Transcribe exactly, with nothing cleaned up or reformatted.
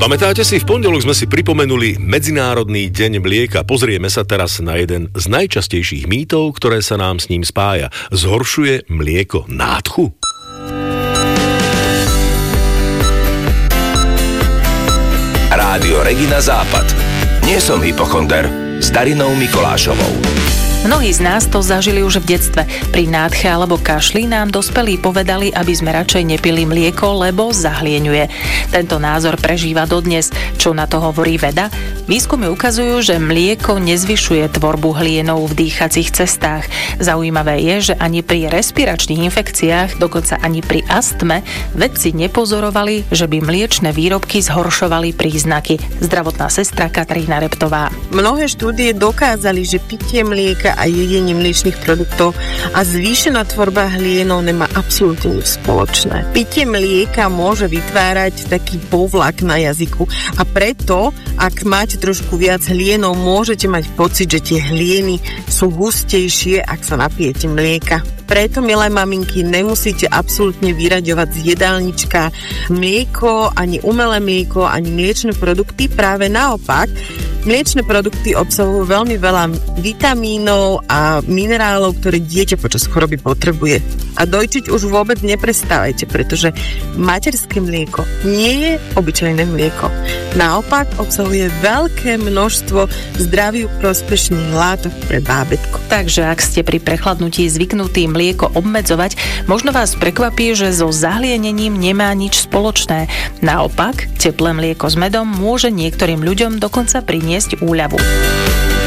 Pamätáte si, v pondelok sme si pripomenuli Medzinárodný deň mlieka. Pozrieme sa teraz na jeden z najčastejších mýtov, ktoré sa nám s ním spája. Zhoršuje mlieko nádchu? Rádio Regina Západ. Nie som hypochonder. S Darinou Mikolášovou. Mnohí z nás to zažili už v detstve. Pri nádche alebo kašli nám dospelí povedali, aby sme radšej nepili mlieko, lebo zahlieňuje. Tento názor prežíva dodnes. Čo na to hovorí veda? Výskumy ukazujú, že mlieko nezvyšuje tvorbu hlienov v dýchacích cestách. Zaujímavé je, že ani pri respiračných infekciách, dokonca ani pri astme, vedci nepozorovali, že by mliečne výrobky zhoršovali príznaky. Zdravotná sestra Katarína Reptová. Mnohé štúdie dokázali, že pitie mlieka a jedenie mliečnych produktov a zvýšená tvorba hlienov nemá absolútne nič spoločné. Pitie mlieka môže vytvárať taký povlak na jazyku a preto, ak máte trošku viac hlienov, môžete mať pocit, že tie hlieny sú hustejšie, ak sa napijete mlieka. Preto, milé maminky, nemusíte absolútne vyraďovať z jedálnička mlieko, ani umelé mlieko, ani mliečne produkty. Práve naopak, mliečne produkty obsahujú veľmi veľa vitamínov a minerálov, ktoré dieťa počas choroby potrebuje. A dojčiť už vôbec neprestávajte, pretože materské mlieko nie je obyčajné mlieko. Naopak obsahuje veľké množstvo zdraviu prospešných látok pre bábätko. Takže ak ste pri prechladnutí zvyknutí mlieko obmedzovať, možno vás prekvapí, že so zahlienením nemá nič spoločné. Naopak, teplé mlieko s medom môže niektorým ľuďom dokonca priniesť úľavu.